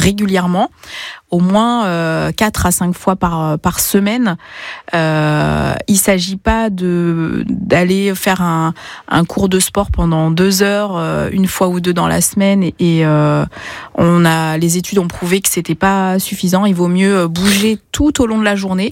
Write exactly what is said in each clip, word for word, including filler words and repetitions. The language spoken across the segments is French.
régulièrement, au moins euh, quatre à cinq fois par par semaine. Euh, il s'agit pas de d'aller faire un un cours de sport pendant deux heures euh, une fois ou deux dans la semaine et, et euh, on a les études ont prouvé que c'était pas suffisant. Il vaut mieux bouger tout au long de la journée.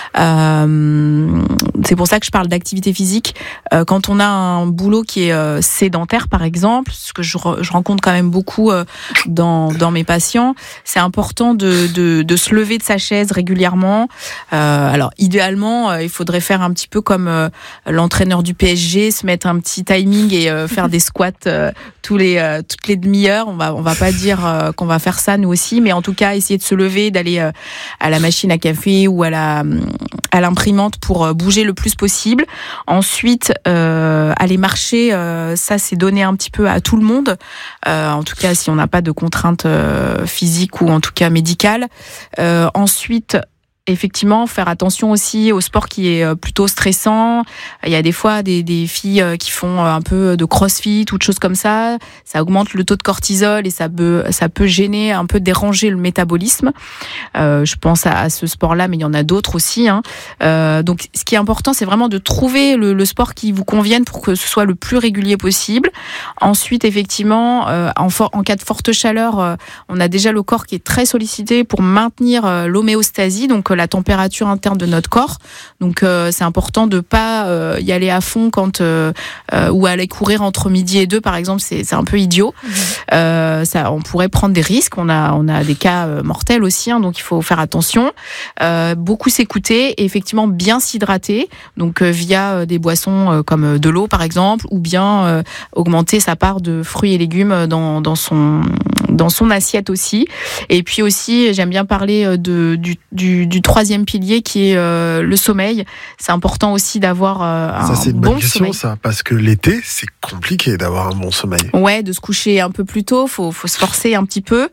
Euh, c'est pour ça que je parle d'activité physique. Euh, quand on a un boulot qui est euh, sédentaire, par exemple, ce que je, re, je rencontre quand même beaucoup euh, dans dans mes patients, c'est important de de, de se lever de sa chaise régulièrement. Euh, alors idéalement, euh, il faudrait faire un petit peu comme euh, l'entraîneur du P S G, se mettre un petit timing et euh, faire des squats euh, tous les euh, toutes les demi-heures. On va on va pas dire euh, qu'on va faire ça nous aussi, mais en tout cas essayer de se lever, d'aller euh, à la machine à café ou à la à l'imprimante pour euh, bouger le plus possible. Ensuite, euh, aller marcher, euh, ça c'est donné un petit peu à tout le monde. Euh, en tout cas, si on n'a pas de contraintes euh, physiques ou en tout cas médicales. Euh, ensuite, effectivement, faire attention aussi au sport qui est plutôt stressant. Il y a des fois des, des filles qui font un peu de crossfit ou de choses comme ça. Ça augmente le taux de cortisol et ça peut, ça peut gêner, un peu déranger le métabolisme. Euh, je pense à, à ce sport-là, mais il y en a d'autres aussi. Hein. Euh, donc, ce qui est important, c'est vraiment de trouver le, le sport qui vous convienne pour que ce soit le plus régulier possible. Ensuite, effectivement, euh, en, for- en cas de forte chaleur, euh, on a déjà le corps qui est très sollicité pour maintenir euh, l'homéostasie, donc la température interne de notre corps. Donc euh, c'est important de pas euh, y aller à fond quand euh, euh, ou aller courir entre midi et deux par exemple, c'est c'est un peu idiot. Mmh. Euh, ça, on pourrait prendre des risques. On a on a des cas euh, mortels aussi, hein, donc il faut faire attention. Euh, beaucoup s'écouter et effectivement bien s'hydrater. Donc euh, via euh, des boissons euh, comme de l'eau par exemple, ou bien euh, augmenter sa part de fruits et légumes dans dans son dans son assiette aussi. Et puis aussi j'aime bien parler de du du, du troisième pilier qui est euh, le sommeil. C'est important aussi d'avoir euh, un bon sommeil. Ça, c'est une bonne question, ça, parce que l'été, c'est compliqué d'avoir un bon sommeil. Ouais, de se coucher un peu plus tôt, faut, faut se forcer un petit peu.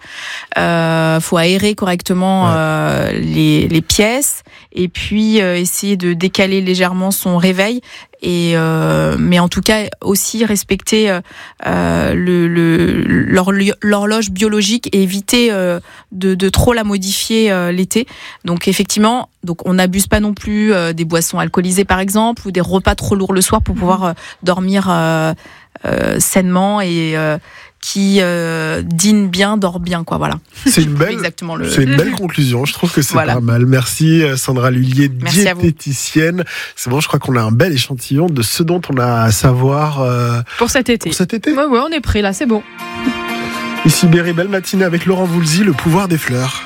Euh, faut aérer correctement ouais. euh, les, les pièces et puis euh, essayer de décaler légèrement son réveil. Et euh, mais en tout cas aussi respecter euh, le, le l'horloge biologique et éviter euh, de, de trop la modifier euh, l'été. Donc effectivement, donc on n'abuse pas non plus euh, des boissons alcoolisées par exemple ou des repas trop lourds le soir pour pouvoir euh, dormir euh, euh, sainement et euh, qui euh, dîne bien, dort bien, quoi. Voilà. C'est une belle, Exactement le... c'est une belle conclusion. Je trouve que c'est voilà. pas mal. Merci Sandra Lhuillier, Merci diététicienne. C'est bon, je crois qu'on a un bel échantillon de ce dont on a à savoir euh, pour cet été. Pour cet été. Ouais, ouais, on est prêt là, c'est bon. Ici Berry, belle matinée avec Laurent Voulzy, le pouvoir des fleurs.